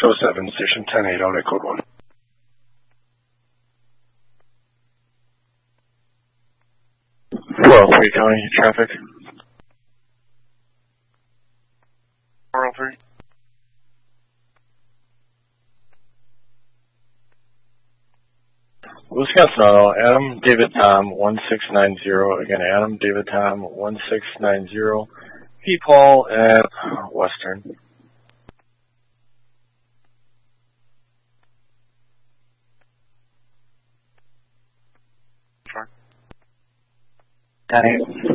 607, station 10-8, out at code 1. Well, Wake County traffic. 403. Wisconsin Auto, Adam David Tom 1690. Again, Adam David Tom 1690. P. Paul at Western. Got it.